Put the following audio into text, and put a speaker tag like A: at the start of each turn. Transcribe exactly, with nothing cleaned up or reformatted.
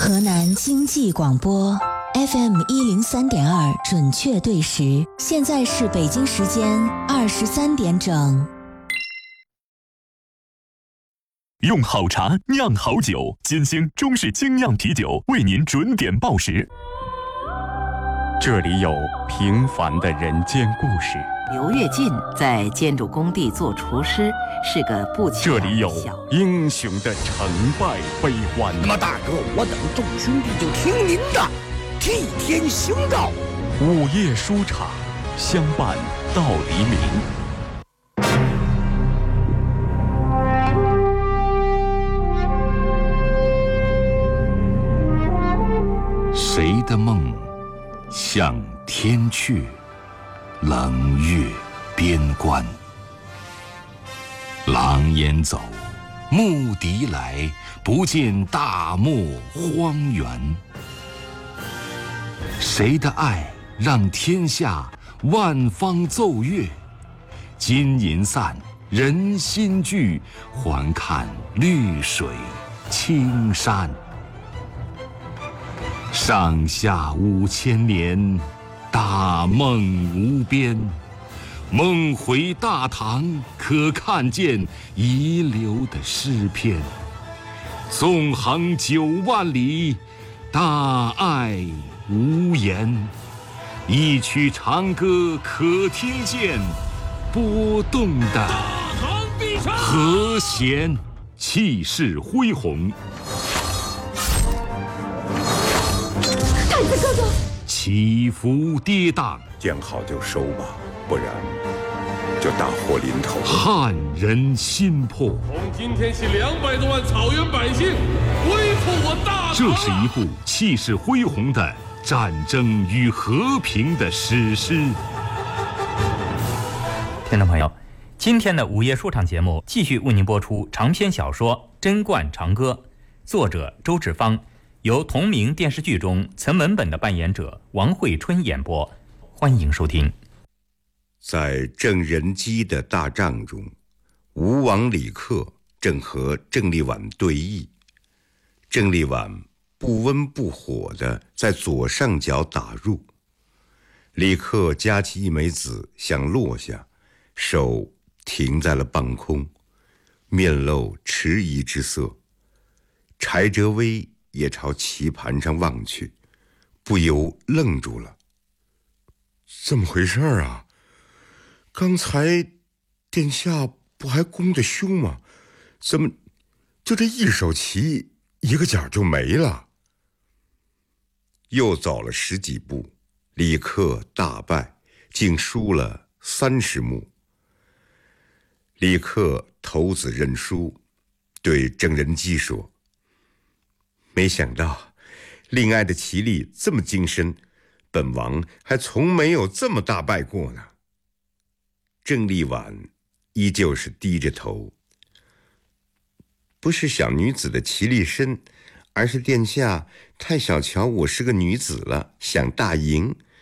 A: 河南经济广播 F M 一零三点二准确对时，现在是北京时间二十三点整。
B: 用好茶酿好酒，金星中式精酿啤酒为您准点报时。
C: 这里有平凡的人间故事。
D: 刘跃进在建筑工地做厨师，是个不起眼的小。
C: 这里有英雄的成败悲欢。
E: 那么大哥，我等众兄弟就听您的，替天行道。
C: 午夜书场，相伴到黎
F: 明。谁的梦向天阙，冷月边关。狼烟走，牧笛来，不见大漠荒原。谁的爱让天下万方奏乐？金银散，人心聚，还看绿水青山。上下五千年，大梦无边。梦回大唐，可看见遗留的诗篇。纵横九万里，大爱无言。一曲长歌可听见，波动的和弦，气势恢宏。
G: 太子哥哥，
F: 起伏跌宕，
H: 见好就收吧，不然就大祸临头。
F: 撼人心魄。
I: 从今天起，两百多万草原百姓恢复我大唐。
F: 这是一部气势恢宏的战争与和平的史诗。
J: 听众朋友，今天的午夜说唱节目继续为您播出长篇小说《贞观长歌》，作者周志芳，由同名电视剧中曾文本的扮演者王慧春演播。欢迎收听。
H: 在郑仁基的大帐中，吴王李克正和郑丽婉对弈。郑丽婉不温不火地在左上角打入，李克夹起一枚子想落下，手停在了半空，面露迟疑之色。柴哲威也朝棋盘上望去，不由愣住了。怎么回事啊？刚才殿下不还攻得凶吗？怎么就这一手棋一个角就没了？又走了十几步，李克大败，竟输了三十目。李克投子认输，对郑仁基说：“没想到令爱的棋力这么精深，本王还从没有这么大败过呢。”郑丽婉依旧是低着头。不是小女子的棋力深，而是殿下太小瞧我是个女子了，想大赢，